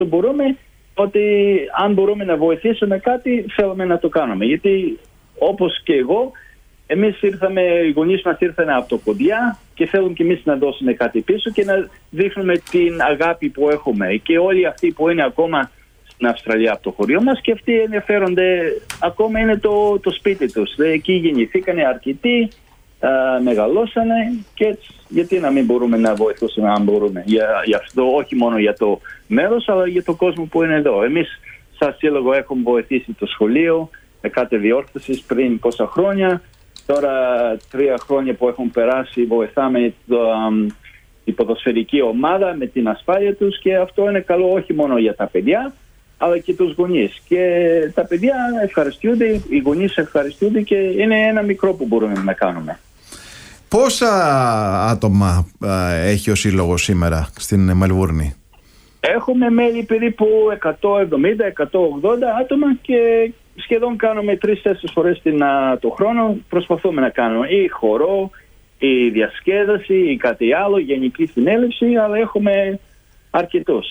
μπορούμε, ότι αν μπορούμε να βοηθήσουμε κάτι, θέλουμε να το κάνουμε. Γιατί όπως και εγώ, εμείς ήρθαμε, οι γονείς μας ήρθαν από το Κοντιά και θέλουν και εμείς να δώσουμε κάτι πίσω και να δείχνουμε την αγάπη που έχουμε. Και όλοι αυτοί που είναι ακόμα στην Αυστραλία από το χωριό μας και αυτοί ενδιαφέρονται, ακόμα είναι το σπίτι τους. Εκεί γεννηθήκανε αρκετοί, μεγαλώσανε και έτσι, γιατί να μην μπορούμε να βοηθήσουμε αν μπορούμε. Για αυτό, όχι μόνο για το μέρος, αλλά για τον κόσμο που είναι εδώ. Εμείς σαν σύλλογο έχουμε βοηθήσει το σχολείο με κάτι διόρθωσης πριν πόσα χρόνια. Τώρα 3 χρόνια που έχουν περάσει βοηθάμε την ποδοσφαιρική ομάδα με την ασφάλεια τους και αυτό είναι καλό όχι μόνο για τα παιδιά αλλά και τους γονείς. Και τα παιδιά ευχαριστούνται, οι γονείς ευχαριστούνται και είναι ένα μικρό που μπορούμε να κάνουμε. Πόσα άτομα έχει ο σύλλογος σήμερα στην Μελβούρνη? Έχουμε μέλη περίπου 170-180 άτομα και σχεδόν κάνουμε 3-4 φορές το χρόνο. Προσπαθούμε να κάνουμε ή χορό, ή διασκέδαση, ή κάτι άλλο, γενική συνέλευση, αλλά έχουμε αρκετούς.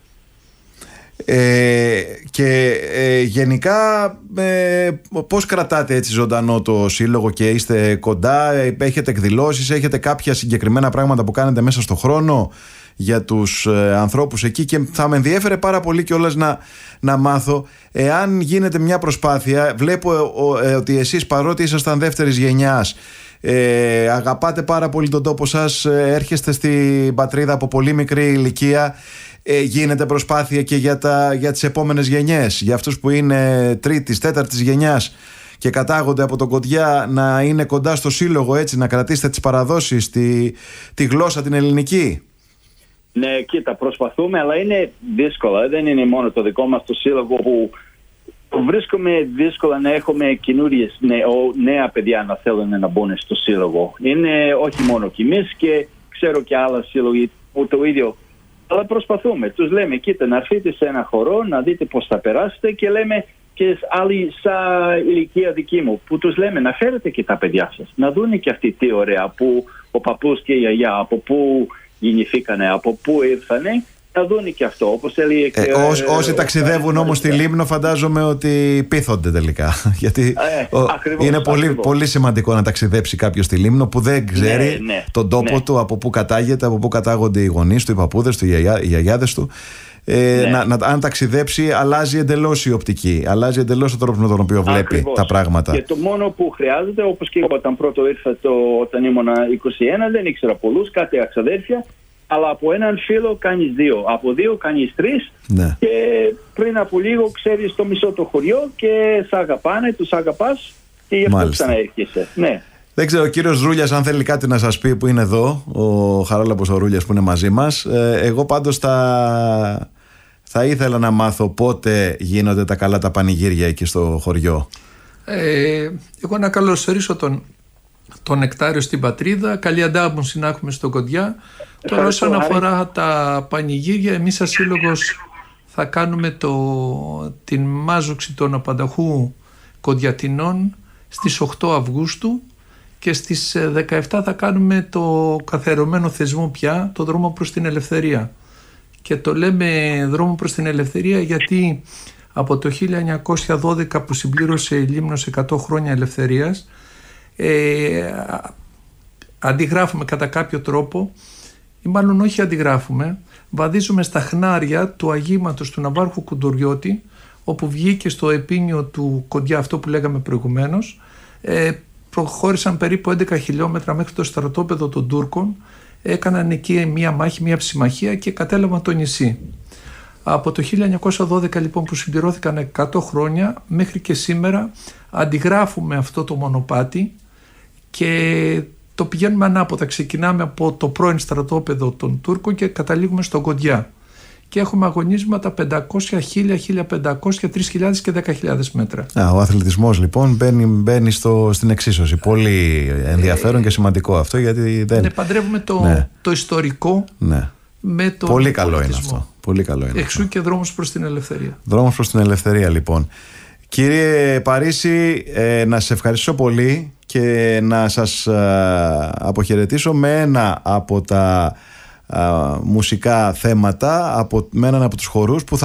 Γενικά πώς κρατάτε έτσι ζωντανό το σύλλογο και είστε κοντά? Έχετε εκδηλώσεις, έχετε κάποια συγκεκριμένα πράγματα που κάνετε μέσα στο χρόνο για τους ανθρώπους εκεί? Και θα με ενδιέφερε πάρα πολύ κιόλας να μάθω εάν γίνεται μια προσπάθεια. Βλέπω ότι εσείς, παρότι ήσασταν δεύτερης γενιάς, αγαπάτε πάρα πολύ τον τόπο σας, έρχεστε στην πατρίδα από πολύ μικρή ηλικία. Γίνεται προσπάθεια και για τις επόμενες γενιές, για αυτούς που είναι τρίτης, τέταρτης γενιάς και κατάγονται από τον Κοντιά, να είναι κοντά στο σύλλογο, έτσι, να κρατήσετε τις παραδόσεις, τη γλώσσα την ελληνική? Ναι, κοίτα, προσπαθούμε, αλλά είναι δύσκολο. Δεν είναι μόνο το δικό μας το σύλλογο που βρίσκουμε δύσκολα να έχουμε καινούριες νέα παιδιά να θέλουν να μπουν στο σύλλογο. Είναι όχι μόνο και εμείς και ξέρω και άλλα σύλλογοι που το ίδιο. Αλλά προσπαθούμε. Τους λέμε, κοίτα, να έρθετε σε ένα χορό, να δείτε πώς θα περάσετε και λέμε και άλλοι σαν ηλικία δική μου που τους λέμε να φέρετε και τα παιδιά σας. Να δούνε και αυτοί τι ωραία που ο παππούς και η γιαγιά, από πού γεννηθήκανε, από πού ήρθανε, να δούνε και αυτό. Όπως έλεγε και, όσοι ταξιδεύουν όμως στη Λίμνο φαντάζομαι ότι πείθονται τελικά. Γιατί ακριβώς, είναι πολύ σημαντικό να ταξιδέψει κάποιος στη Λίμνο που δεν ξέρει τον τόπο του, από πού κατάγεται, από πού κατάγονται οι γονείς του, οι παππούδες του, οι γιαγιάδες του. Αν ταξιδέψει, αλλάζει εντελώς η οπτική, αλλάζει εντελώς ο τρόπος με τον οποίο βλέπει τα πράγματα. Και το μόνο που χρειάζεται, όπως και όταν πρώτο ήρθα όταν ήμουν 21, δεν ήξερα πολλούς, κάτι αξαδέρφια. Αλλά από έναν φίλο κάνεις 2, από 2 κάνεις 3 και πριν από λίγο ξέρεις το μισό το χωριό και σ' αγαπάνε, τους αγαπάς και γι' αυτό ξαναέρχεσαι. Ναι. Δεν ξέρω, ο κύριος Ρούλιας αν θέλει κάτι να σας πει που είναι εδώ, ο Χαράλαμπος ο Ρούλιας που είναι μαζί μας. Εγώ πάντως θα ήθελα να μάθω πότε γίνονται τα καλά τα πανηγύρια εκεί στο χωριό. Εγώ να καλωσορίσω τον Νεκτάριο στην πατρίδα. Καλή αντάμωση να έχουμε στο Κοντιά. Τώρα όσον αφορά τα πανηγύρια, εμείς σαν σύλλογος θα κάνουμε την μάζοξη των απανταχού κοντιατινών στις 8 Αυγούστου και στις 17 θα κάνουμε το καθιερωμένο θεσμό πια, το δρόμο προς την ελευθερία. Και το λέμε δρόμο προς την ελευθερία γιατί από το 1912 που συμπλήρωσε η Λίμνος 100 χρόνια ελευθερίας, αντιγράφουμε κατά κάποιο τρόπο, ή μάλλον όχι αντιγράφουμε, βαδίζουμε στα χνάρια του αγήματος του Ναυάρχου Κουντουριώτη, όπου βγήκε στο επίνιο του Κοντιά αυτό που λέγαμε προηγουμένως. Προχώρησαν περίπου 11 χιλιόμετρα μέχρι το στρατόπεδο των Τούρκων, έκαναν εκεί μία μάχη, μία ψημαχία και κατέλαβαν το νησί. Από το 1912 λοιπόν που συμπληρώθηκαν 100 χρόνια μέχρι και σήμερα αντιγράφουμε αυτό το μονοπάτι και το πηγαίνουμε ανάποδα. Ξεκινάμε από το πρώην στρατόπεδο των Τούρκων και καταλήγουμε στο Κοντιά. Και έχουμε αγωνίσματα 500, 1000, 1500, 3000 και 10.000 μέτρα. Ο αθλητισμός λοιπόν μπαίνει στην εξίσωση. Πολύ ενδιαφέρον και σημαντικό αυτό γιατί δεν... παντρεύουμε το ιστορικό με το πολύ καλό είναι αυτό. Πολύ καλό είναι εξού αυτό. Και δρόμος προς την ελευθερία. Δρόμος προς την ελευθερία λοιπόν. Κύριε Παρίσι, να σας ευχαριστήσω πολύ και να σας αποχαιρετήσω με ένα από τα μουσικά θέματα, με έναν από τους χορούς που θα